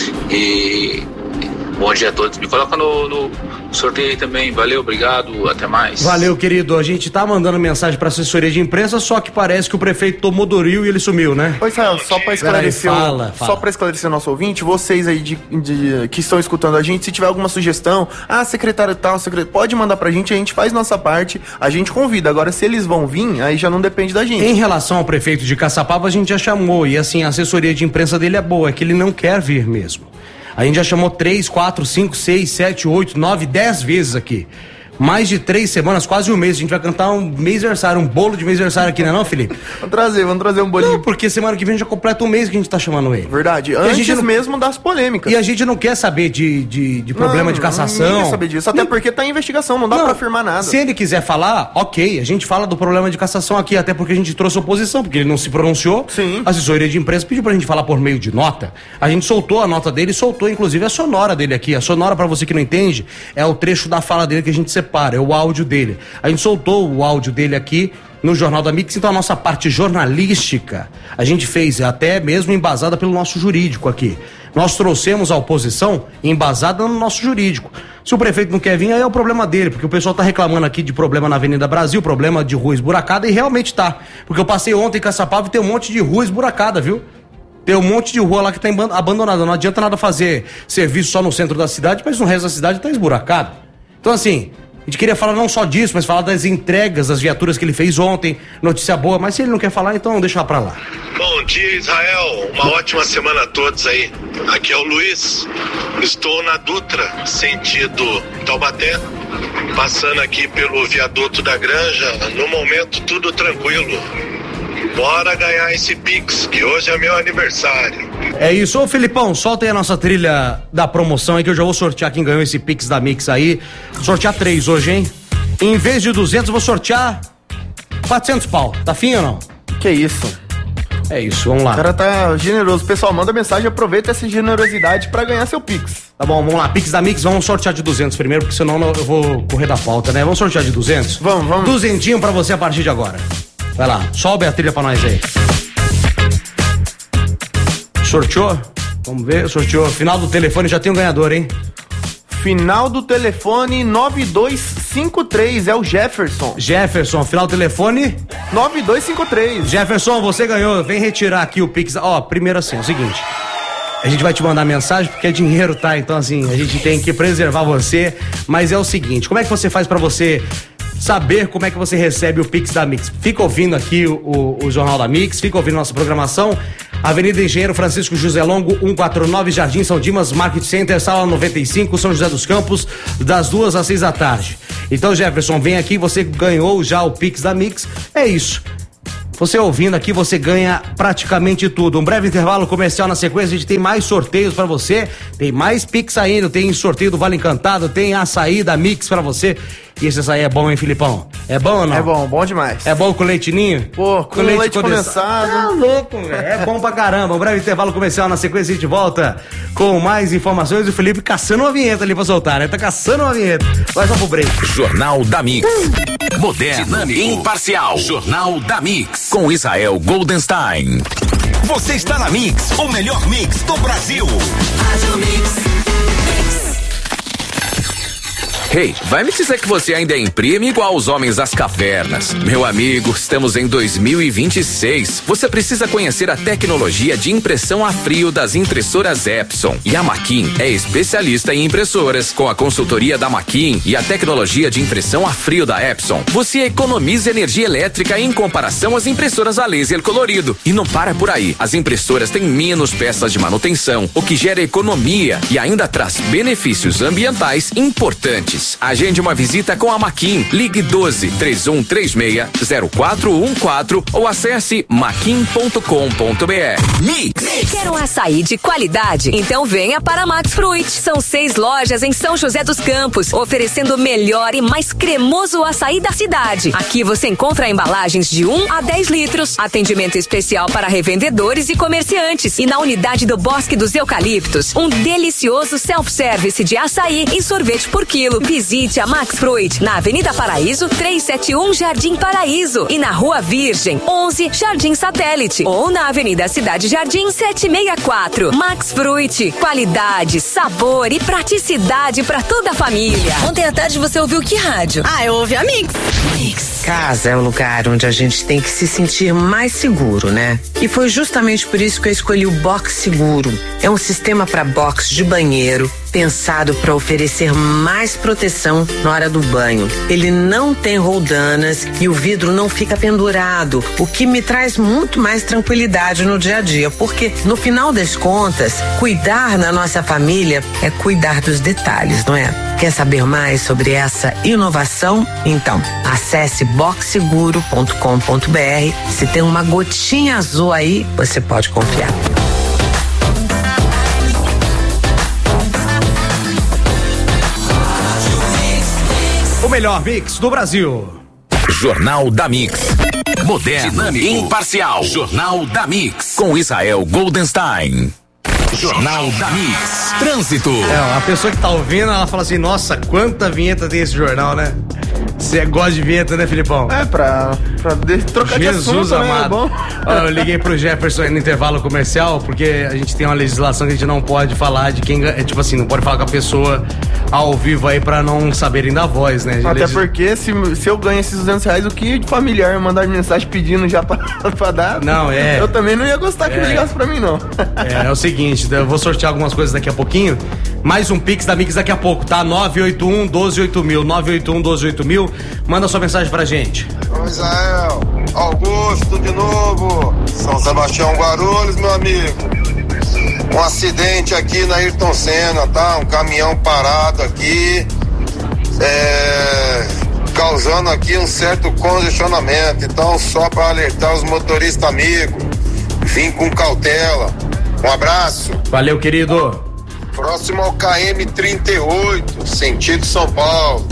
E bom dia a todos. Me coloca no, no sorteio aí também. Valeu, obrigado, até mais. Valeu, querido. A gente tá mandando mensagem pra assessoria de imprensa, só que parece que o prefeito tomou Doril e ele sumiu, né? Oi, Israel, só pra esclarecer, aí, fala, o, fala. só pra esclarecer o nosso ouvinte, vocês aí de, de, que estão escutando a gente, se tiver alguma sugestão, ah, secretário tal, secretário, pode mandar pra gente, a gente faz nossa parte, a gente convida. Agora, se eles vão vir, aí já não depende da gente. Em relação ao prefeito de Caçapava, a gente já chamou, e assim, a assessoria de imprensa dele é boa, é que ele não quer vir mesmo. A gente já chamou três, quatro, cinco, seis, sete, oito, nove, dez vezes aqui. Mais de três semanas, quase um mês. A gente vai cantar um mêsversário, um bolo de mêsversário aqui, não é não, Felipe? Vamos trazer, vamos trazer um bolinho. Não, porque semana que vem já completa um mês que a gente tá chamando ele. Verdade, e antes a gente não... mesmo das polêmicas. E a gente não quer saber de, de, de problema não, de cassação. Não quer saber disso, até não... porque tá em investigação, não dá não, pra afirmar nada. Se ele quiser falar, ok, a gente fala do problema de cassação aqui, até porque a gente trouxe oposição, porque ele não se pronunciou. Sim. A assessoria de imprensa pediu pra gente falar por meio de nota. A gente soltou a nota dele e soltou, inclusive, a sonora dele aqui. A sonora, pra você que não entende, é o trecho da fala dele que a gente separa, é o áudio dele. A gente soltou o áudio dele aqui no Jornal da Mix, então a nossa parte jornalística a gente fez até mesmo embasada pelo nosso jurídico aqui. Nós trouxemos a oposição embasada no nosso jurídico. Se o prefeito não quer vir, aí é o problema dele, porque o pessoal tá reclamando aqui de problema na Avenida Brasil, problema de rua esburacada, e realmente tá. Porque eu passei ontem em Caçapava e tem um monte de rua esburacada, viu? Tem um monte de rua lá que tá abandonada. Não adianta nada fazer serviço só no centro da cidade, mas no resto da cidade tá esburacado. Então assim, a gente queria falar não só disso, mas falar das entregas das viaturas que ele fez ontem, notícia boa, mas se ele não quer falar, então deixa pra lá. Bom dia, Israel, uma ótima semana a todos aí. Aqui é o Luiz, estou na Dutra, sentido Taubaté, passando aqui pelo viaduto da Granja, no momento tudo tranquilo. Bora ganhar esse Pix, que hoje é meu aniversário. É isso. Ô Felipão, solta aí a nossa trilha da promoção aí, que eu já vou sortear quem ganhou esse Pix da Mix aí. Vou sortear três hoje, hein? Em vez de duzentos, eu vou sortear quatrocentos pau. Tá fim ou não? Que isso? É isso, vamos lá. O cara tá generoso. Pessoal, manda mensagem, aproveita essa generosidade pra ganhar seu Pix. Tá bom, vamos lá. Pix da Mix, vamos sortear de duzentos primeiro, porque senão eu vou correr da pauta, né? Vamos sortear de duzentos? Vamos, vamos. Duzentinho pra você a partir de agora. Vai lá, sobe a trilha pra nós aí. Sorteou? Vamos ver, sorteou. Final do telefone, já tem um ganhador, hein? Final do telefone nove dois cinco três, é o Jefferson. Jefferson, final do telefone? nove dois cinco três. Jefferson, você ganhou, vem retirar aqui o Pix. Ó, primeiro assim, é o seguinte, a gente vai te mandar mensagem porque é dinheiro, tá? Então assim, a gente tem que preservar você, mas é o seguinte, como é que você faz pra você saber como é que você recebe o Pix da Mix? Fica ouvindo aqui o, o, o Jornal da Mix, fica ouvindo nossa programação. Avenida Engenheiro Francisco José Longo, cento e quarenta e nove, Jardim São Dimas, Market Center, sala noventa e cinco, São José dos Campos, das duas às seis da tarde. Então, Jefferson, vem aqui, você ganhou já o Pix da Mix. É isso. Você ouvindo aqui, você ganha praticamente tudo. Um breve intervalo comercial na sequência, a gente tem mais sorteios pra você, tem mais Pix ainda, tem sorteio do Vale Encantado, tem açaí da Mix pra você. E esse açaí é bom, hein, Filipão? É bom ou não? É bom, bom demais. É bom com leitinho? Pô, com, com leite, leite condensado. condensado. Ah, louco, velho. É bom pra caramba. Um breve intervalo comercial na sequência, a gente volta com mais informações. O Felipe caçando uma vinheta ali pra soltar, né? Tá caçando uma vinheta. Vai só pro break. Jornal da Mix. Moderno, dinâmico, imparcial. Jornal da Mix. Com Israel Goldenstein. Você está na Mix, o melhor mix do Brasil. Rádio Mix. Hey, vai me dizer que você ainda imprime igual os homens das cavernas. Meu amigo, estamos em dois mil e vinte e seis. Você precisa conhecer a tecnologia de impressão a frio das impressoras Epson. E a Maquin é especialista em impressoras. Com a consultoria da Maquin e a tecnologia de impressão a frio da Epson, você economiza energia elétrica em comparação às impressoras a laser colorido. E não para por aí. As impressoras têm menos peças de manutenção, o que gera economia e ainda traz benefícios ambientais importantes. Agende uma visita com a Maquin. Ligue doze, três um três seis, zero quatro um quatro ou acesse maquin ponto com ponto br. Mix. Quer um açaí de qualidade? Então venha para Max Fruit. São seis lojas em São José dos Campos, oferecendo o melhor e mais cremoso açaí da cidade. Aqui você encontra embalagens de um a dez litros, atendimento especial para revendedores e comerciantes. E na unidade do Bosque dos Eucaliptos, um delicioso self-service de açaí e sorvete por quilo. Visite a Max Fruit na Avenida Paraíso, trezentos e setenta e um, Jardim Paraíso, e na Rua Virgem, onze, Jardim Satélite, ou na Avenida Cidade Jardim, setecentos e sessenta e quatro. Max Fruit, qualidade, sabor e praticidade para toda a família. Ontem à tarde você ouviu que rádio? Ah, eu ouvi a Mix. Mix. Casa é o lugar onde a gente tem que se sentir mais seguro, né? E foi justamente por isso que eu escolhi o Box Seguro. É um sistema para box de banheiro, pensado para oferecer mais proteção na hora do banho. Ele não tem roldanas e o vidro não fica pendurado, o que me traz muito mais tranquilidade no dia a dia, porque no final das contas, cuidar da nossa família é cuidar dos detalhes, não é? Quer saber mais sobre essa inovação? Então, acesse box seguro ponto com ponto br. Se tem uma gotinha azul aí, você pode confiar. O melhor mix do Brasil. Jornal da Mix. Moderno, dinâmico, imparcial. Jornal da Mix. Com Israel Goldenstein. Jornal da Mix. Trânsito. É, a pessoa que tá ouvindo, ela fala assim, nossa, quanta vinheta tem esse jornal, né? Você gosta de vinheta, né, Filipão? É, pra, pra de, trocar Jesus de assunto, amado. né? É bom. Eu liguei pro Jefferson no intervalo comercial, porque a gente tem uma legislação que a gente não pode falar de quem... É, tipo assim, não pode falar com a pessoa ao vivo aí pra não saberem da voz, né? Até legis... porque se, se eu ganho esses duzentos reais, o que de familiar mandar mensagem pedindo já pra, pra dar? Não, é... Eu também não ia gostar que é. ligasse pra mim, não. É, é o seguinte, eu vou sortear algumas coisas daqui a pouquinho. Mais um Pix da Mix daqui a pouco, tá? nove oito um, doze oito mil, nove oito um, doze oito mil. Manda sua mensagem pra gente. Oi, Israel. Augusto de novo. São Sebastião Guarulhos, meu amigo. Um acidente aqui na Ayrton Senna, tá? Um caminhão parado aqui, é, causando aqui um certo congestionamento. Então, só para alertar os motoristas amigos, vim com cautela. Um abraço. Valeu, querido. Próximo ao K M trinta e oito, sentido São Paulo.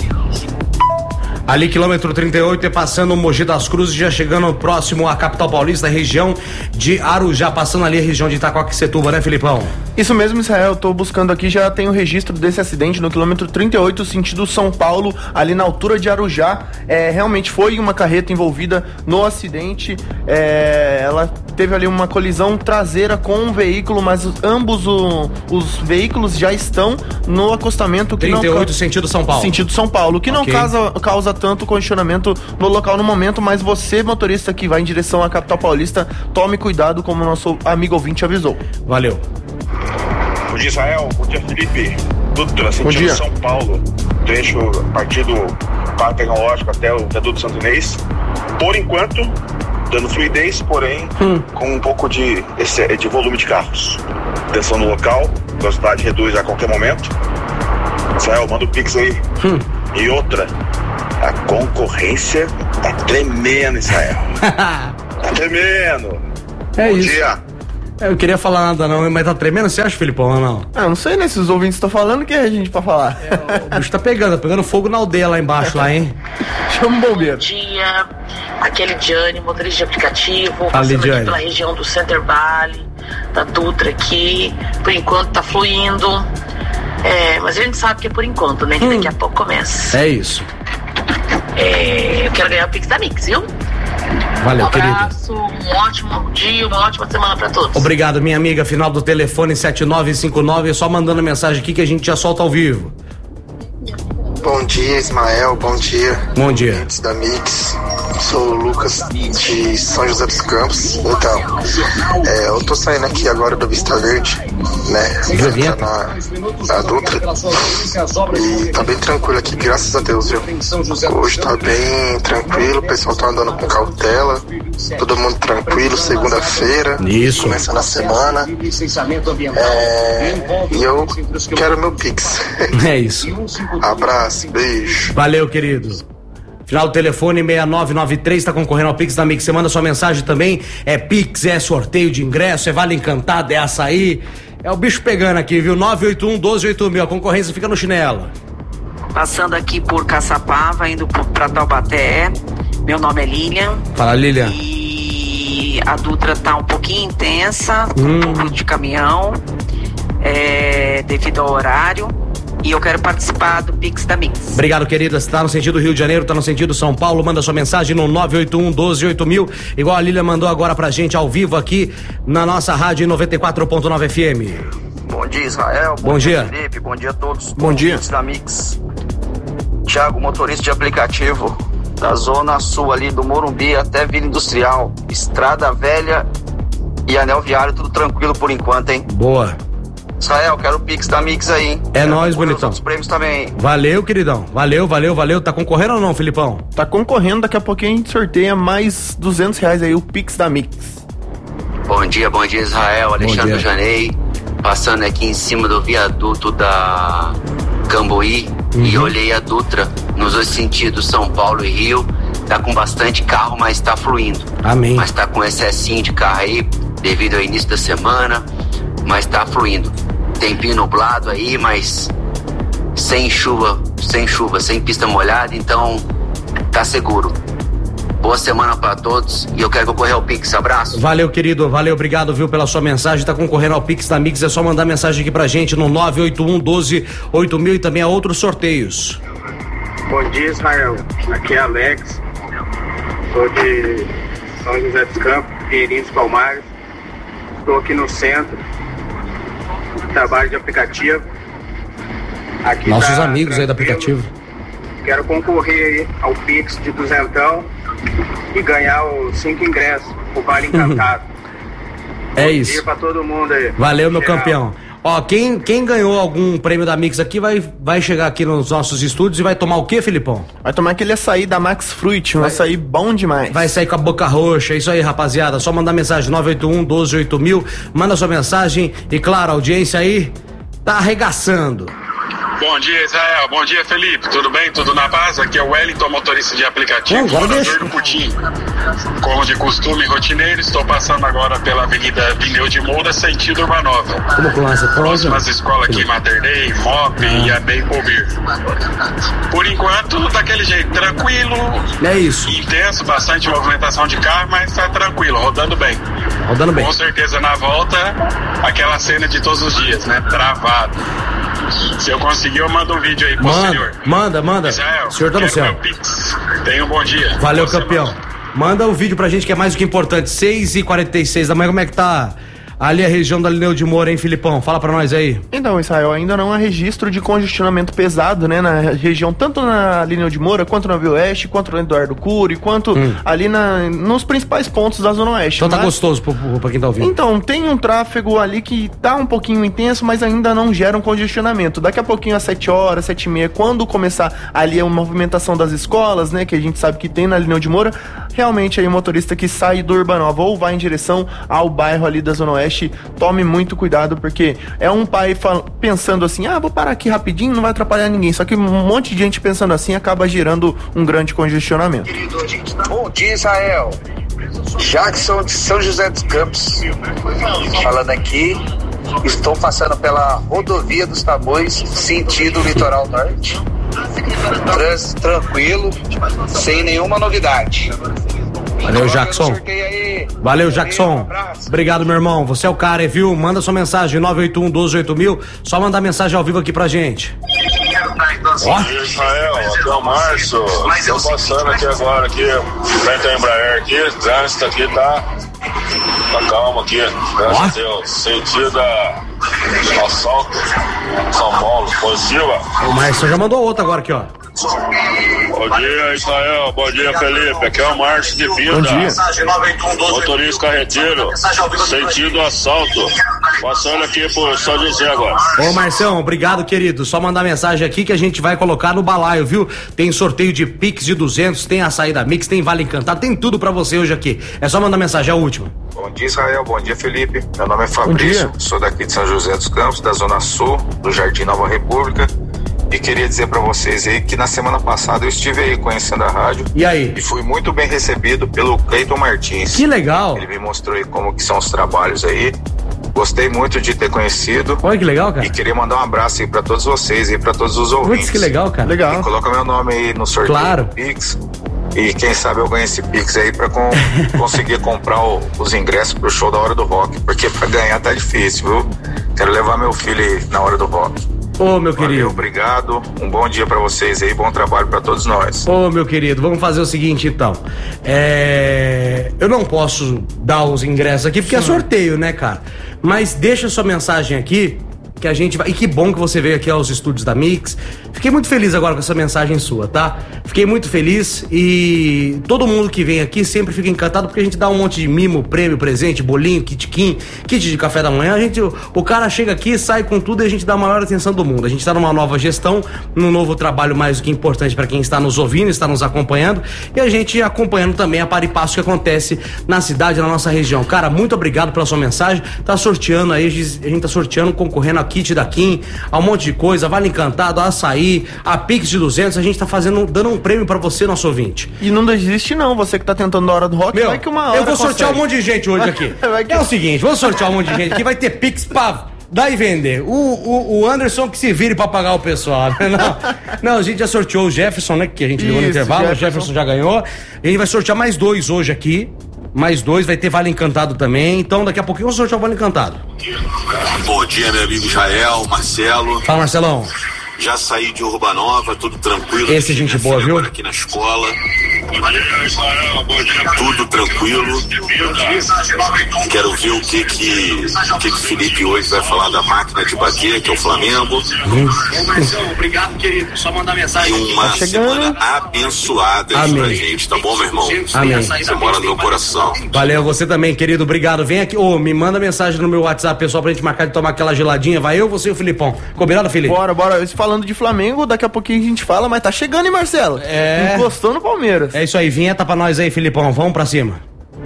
Ali, quilômetro trinta e oito, é passando o Mogi das Cruzes, já chegando próximo à capital paulista, região de Arujá, passando ali a região de Itacoaquecetuba, né, Filipão? Isso mesmo, Israel, eu tô buscando aqui, já tem o registro desse acidente no quilômetro trinta e oito, sentido São Paulo, ali na altura de Arujá. É, realmente foi uma carreta envolvida no acidente, é, ela teve ali uma colisão traseira com um veículo, mas os, ambos o, os veículos já estão no acostamento que trinta e oito, não... sentido São Paulo. Sentido São Paulo, que okay. não causa, causa tanto congestionamento no local no momento, mas você, motorista que vai em direção à capital paulista, tome cuidado, como o nosso amigo ouvinte avisou. Valeu. Bom dia, Israel. Bom dia, Felipe. Dutra, sentido São Paulo, trecho a partir do Parque Tecnológico até o Viaduto Santo Inês. Por enquanto, dando fluidez, porém, hum. com um pouco de, de volume de carros. Atenção no local, velocidade reduz a qualquer momento. Israel, manda o Pix aí. Hum. E outra, a concorrência tá tremendo, Israel. Tá tremendo. É Bom isso. dia. Eu queria falar nada não, mas tá tremendo, você acha, Filipão, ou não? Ah, não sei, né, se os ouvintes estão falando, que é a gente pra falar. É, o bicho tá pegando, tá pegando fogo na aldeia lá embaixo, lá, hein? Chama o bombeiro. Bom dia, aqui é Lidiane, motorista de aplicativo, Fala, passando Lidiane. aqui pela região do Center Valley, da Dutra aqui, por enquanto tá fluindo, é, mas a gente sabe que é por enquanto, né, que hum. daqui a pouco começa. É isso. É, eu quero ganhar o Pix da Mix, viu? Valeu, um abraço, querido. Um ótimo dia, uma ótima semana pra todos. Obrigado, minha amiga. Final do telefone sete nove cinco nove. É só mandando mensagem aqui que a gente já solta ao vivo. Bom dia, Ismael, bom dia. Bom dia. Ouvintes da Mix, sou o Lucas de São José dos Campos. Então, é, eu tô saindo aqui agora do Vista Verde, né? Tá na, na Dutra. E tá bem tranquilo aqui, graças a Deus, viu? Hoje tá bem tranquilo, o pessoal tá andando com cautela, todo mundo tranquilo, segunda-feira. Isso. Começando a semana. É, e eu quero meu Pix. É isso. Abraço, beijo. Valeu, querido. Final do telefone seis nove nove três, tá concorrendo ao Pix da Mix. Você manda sua mensagem também. É Pix, é sorteio de ingresso, é vale encantado, é açaí. É o bicho pegando aqui, viu? nove oito um, doze oito mil. A concorrência fica no chinelo. Passando aqui por Caçapava, indo pra Taubaté. Meu nome é Lilian. Fala, Lilian. E a Dutra tá um pouquinho intensa, hum. um pouco de caminhão, é, devido ao horário. E eu quero participar do Pix da Mix. Obrigado, querida. Você tá no sentido Rio de Janeiro, tá no sentido São Paulo, manda sua mensagem no nove oito um, doze oito mil, igual a Lília mandou agora pra gente ao vivo aqui na nossa rádio noventa e quatro ponto nove F M. Bom dia, Israel. Bom, bom dia. dia, Felipe. Bom dia a todos. Bom dia. Da Mix. Thiago, motorista de aplicativo da zona sul ali do Morumbi até Vila Industrial, Estrada Velha e Anel Viário, tudo tranquilo por enquanto, hein? Boa. Israel, quero o Pix da Mix aí, hein? É nóis, bonitão. Os prêmios também. Valeu, queridão. Valeu, valeu, valeu. Tá concorrendo ou não, Filipão? Tá concorrendo, daqui a pouquinho a gente sorteia mais duzentos reais aí, o Pix da Mix. Bom dia, bom dia, Israel. Alexandre Janei, passando aqui em cima do viaduto da Cambuí, uhum. E olhei a Dutra nos dois sentidos, São Paulo e Rio. Tá com bastante carro, mas tá fluindo. Amém. Mas tá com excessinho de carro aí, devido ao início da semana, mas tá fluindo. Tempinho nublado aí, mas sem chuva, sem chuva, sem pista molhada, então tá seguro. Boa semana pra todos e eu quero concorrer ao Pix. Abraço. Valeu, querido. Valeu, obrigado, viu, pela sua mensagem. Tá concorrendo ao Pix da Mix. É só mandar mensagem aqui pra gente no nove oito um, doze oito mil e também a outros sorteios. Bom dia, Israel. Aqui é Alex. Sou de São José dos Campos, Pinheirinhos Palmares. Estou aqui no centro. Trabalho de aplicativo. Aqui Nossos tá amigos aí do aplicativo. Quero concorrer ao Pix de duzentão e ganhar os cinco ingressos, o Vale Encantado. É Bom isso. dia pra todo mundo aí. Valeu, meu Geral. campeão. Ó, quem, quem ganhou algum prêmio da Mix aqui vai, vai chegar aqui nos nossos estúdios e vai tomar o quê, Filipão? Vai tomar aquele açaí da Max Fruit, um vai, açaí bom demais. Vai sair com a boca roxa, é isso aí, rapaziada. Só mandar mensagem nove oito um, doze oito mil, manda sua mensagem e, claro, a audiência aí tá arregaçando. Bom dia, Israel. Bom dia, Felipe. Tudo bem? Tudo na paz? Aqui é o Wellington, motorista de aplicativo, morador do Putim. Como de costume rotineiro, estou passando agora pela Avenida Pneu de Moura, sentido Urbanova. Como classe? Próximas escolas aqui, Mater Dei, M O P ah. e a Bem Pomir. Por enquanto, daquele jeito, tranquilo. É isso. Intenso, bastante movimentação de carro, mas tá tranquilo, rodando bem. Rodando bem. Com certeza, na volta, aquela cena de todos os dias, né? Travado. Se eu conseguir, eu mando um vídeo aí posterior. Manda, manda, manda. Israel, o senhor tá no céu. Tenha um bom dia. Valeu, Boa campeão. semana. Manda o vídeo pra gente que é mais do que importante. seis e quarenta e seis da manhã, como é que tá ali a região da Lineu de Moura, hein, Filipão? Fala pra nós aí. Então, Israel, ainda não há registro de congestionamento pesado, né, na região, tanto na Lineu de Moura, quanto na Via Oeste, quanto no Eduardo Cury, quanto hum. ali na, nos principais pontos da Zona Oeste. Então tá mas... gostoso pra, pra quem tá ouvindo. Então, tem um tráfego ali que tá um pouquinho intenso, mas ainda não gera um congestionamento. Daqui a pouquinho, às sete horas, sete e meia, quando começar ali a movimentação das escolas, né, que a gente sabe que tem na Lineu de Moura, realmente aí o motorista que sai do Urbanova ou vai em direção ao bairro ali da Zona Oeste, tome muito cuidado, porque é um pai fal- pensando assim, ah, vou parar aqui rapidinho, não vai atrapalhar ninguém, só que um monte de gente pensando assim acaba gerando um grande congestionamento. Bom dia, Israel. Jackson de São José dos Campos falando aqui. Estou passando pela rodovia dos Taboões, sentido litoral norte. Trânsito tranquilo, sem nenhuma novidade. Valeu, Jackson. Valeu, Jackson. Obrigado, meu irmão. Você é o cara, viu? Manda sua mensagem, nove oito um, doze oito mil. Só mandar mensagem ao vivo aqui pra gente. Bom dia, Israel. Aqui é o Márcio. Estou passando aqui agora, aqui, frente à Embraer aqui. O trânsito aqui tá, tá calmo aqui. Graças a Deus. Sentido da Assalto, São Paulo, positiva. O Márcio já mandou outra agora aqui, ó. Bom dia, Israel. Bom dia, Felipe. Aqui é o Márcio de Pinda. Bom dia. Motorista carreteiro, sentido assalto. Passando aqui por São José agora. Ô, Marcião, obrigado, querido. Só mandar mensagem aqui que a gente vai colocar no balaio, viu? Tem sorteio de Pix de duzentos, tem açaí da Mix, tem Vale Encantado, tem tudo pra você hoje aqui. É só mandar mensagem, é a última. Bom dia, Israel. Bom dia, Felipe. Meu nome é Fabrício, sou daqui de São José dos Campos, da Zona Sul, do Jardim Nova República. E queria dizer pra vocês aí que na semana passada eu estive aí conhecendo a rádio. E aí? E fui muito bem recebido pelo Cleiton Martins. Que legal! Ele me mostrou aí como que são os trabalhos aí. Gostei muito de ter conhecido. Olha que legal, cara. E queria mandar um abraço aí pra todos vocês e pra todos os ouvintes. Putz, que legal, cara. Legal. E coloca meu nome aí no sorteio claro. do Pix. E quem sabe eu ganho esse Pix aí pra com, conseguir comprar o, os ingressos pro show da Hora do Rock. Porque pra ganhar tá difícil, viu? Quero levar meu filho aí na Hora do Rock. Ô, meu querido. Valeu, obrigado. Um bom dia pra vocês aí, bom trabalho pra todos nós. Ô, meu querido, vamos fazer o seguinte então. É... Eu não posso dar os ingressos aqui porque Sim. é sorteio, né, cara? Mas deixa sua mensagem aqui que a gente vai... E que bom que você veio aqui aos estúdios da Mix. Fiquei muito feliz agora com essa mensagem sua, tá? Fiquei muito feliz e todo mundo que vem aqui sempre fica encantado porque a gente dá um monte de mimo, prêmio, presente, bolinho, kitkin, kit de café da manhã. A gente, o, o cara chega aqui, sai com tudo e a gente dá a maior atenção do mundo. A gente tá numa nova gestão, num novo trabalho mais do que importante para quem está nos ouvindo, está nos acompanhando e a gente acompanhando também a par e passo que acontece na cidade, na nossa região. Cara, muito obrigado pela sua mensagem. Tá sorteando aí, a gente tá sorteando, concorrendo a kit da Kim, a um monte de coisa, Vale Encantado, açaí, a Pix de duzentos, a gente tá fazendo, dando um prêmio pra você, nosso ouvinte. E não desiste não, você que tá tentando a Hora do Rock, Meu, vai que uma hora eu vou consegue. sortear um monte de gente hoje aqui. que... É o seguinte, vamos sortear um monte de gente aqui, vai ter Pix pra dar e vender. O, o, o Anderson que se vire pra pagar o pessoal. Não, não, a gente já sorteou o Jefferson, né, que a gente ligou no intervalo, Jefferson. o Jefferson já ganhou. A gente vai sortear mais dois hoje aqui. Mais dois, vai ter Vale Encantado também. Então daqui a pouquinho vamos sortear o Vale Encantado. Bom dia, meu amigo Israel, Marcelo. Fala, Marcelão. Já saí de Urbanova, tudo tranquilo. Esse gente boa, viu? Aqui na escola. Tudo tranquilo. Quero ver o que que o que que o Felipe hoje vai falar da máquina de bater, que é o Flamengo. Hum. Obrigado, querido. Só mandar mensagem. E uma tá semana abençoada aí pra gente, tá bom, meu irmão? Amém. Você mora no meu coração. Valeu, você também, querido. Obrigado. Vem aqui, ô, oh, me manda mensagem no meu WhatsApp, pessoal, pra gente marcar de tomar aquela geladinha. Vai eu, você e o Filipão. Combinado, Felipe? Bora, bora. Falando de Flamengo, daqui a pouquinho a gente fala, mas tá chegando, hein, Marcelo? É. Encostou no Palmeiras. É isso aí, vinheta pra nós aí, Filipão. Vamos pra cima.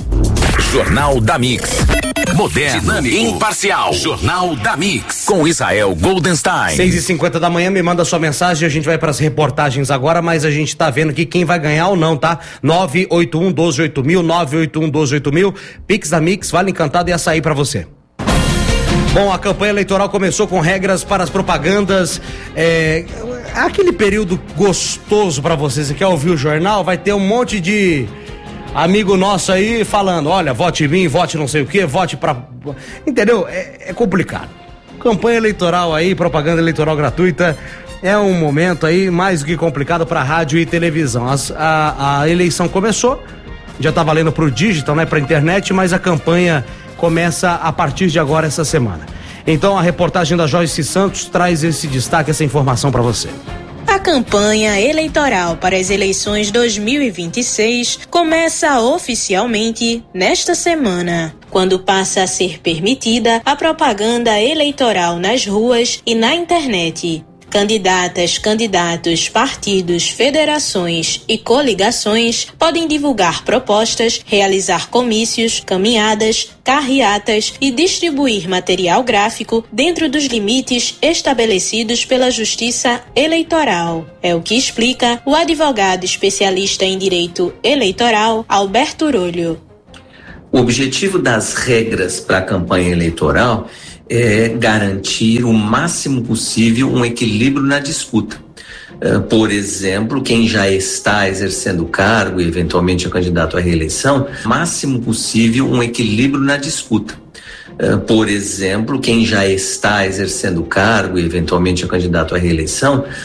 Jornal da Mix. Moderno, dinâmico, imparcial. Jornal da Mix. Com Israel Goldenstein. seis e cinquenta da manhã, me manda sua mensagem. A gente vai pras reportagens agora, mas a gente tá vendo aqui quem vai ganhar ou não, tá? nove oito um, doze, oito mil, nove oito um, doze, oito mil. Pix da Mix, Vale Encantado e açaí pra você. Bom, a campanha eleitoral começou com regras para as propagandas. É, aquele período gostoso para vocês. Você quer ouvir o jornal? Vai ter um monte de amigo nosso aí falando: olha, vote em mim, vote não sei o que, vote pra. Entendeu? É, é complicado. Campanha eleitoral aí, propaganda eleitoral gratuita. É um momento aí mais do que complicado para rádio e televisão. As, a, a eleição começou, já tá valendo pro digital, né, pra internet, mas a campanha começa a partir de agora, essa semana. Então a reportagem da Joyce Santos traz esse destaque, essa informação para você. A campanha eleitoral para as eleições dois mil e vinte e seis começa oficialmente nesta semana, quando passa a ser permitida a propaganda eleitoral nas ruas e na internet. Candidatas, candidatos, partidos, federações e coligações podem divulgar propostas, realizar comícios, caminhadas, carreatas e distribuir material gráfico dentro dos limites estabelecidos pela Justiça Eleitoral. É o que explica o advogado especialista em direito eleitoral, Alberto Urolho. O objetivo das regras para a campanha eleitoral é garantir o máximo possível um equilíbrio na disputa. Por exemplo, quem já está exercendo o cargo e eventualmente é candidato à reeleição, máximo possível um equilíbrio na disputa. Por exemplo, quem já está exercendo o cargo e eventualmente é candidato à reeleição,